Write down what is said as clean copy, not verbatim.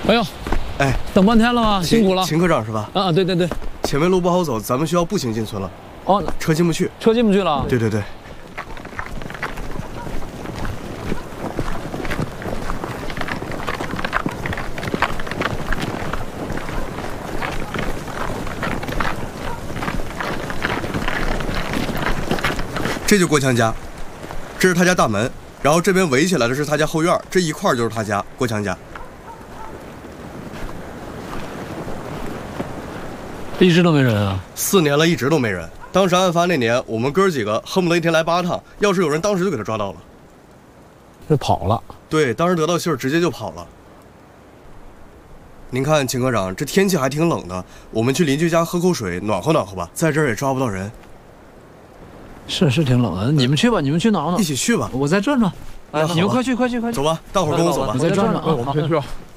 哎呦， 哎， 等半天了吗？辛苦了。 秦科长是吧？ 啊，对对对。 前面路不好走，咱们需要步行进村了。 哦， 车进不去。 车进不去了？ 对对对。这就郭强家，这是他家大门，然后这边围起来的是他家后院，这一块就是他家郭强家。 一直都没人啊 ？4年了，一直都没人。当时案发那年，我们哥几个恨不得一天来8趟，要是有人，当时就给他抓到了。 这跑了？ 对，当时得到信儿，直接就跑了。您看，秦科长，这天气还挺冷的，我们去邻居家喝口水，暖和暖和吧。在这儿也抓不到人。 是挺冷的，你们去吧，你们去挠挠。 一起去吧， 我再转转。哎，你们快去。 走吧，大伙儿跟我走吧。 我再转转啊， 我们先去啊。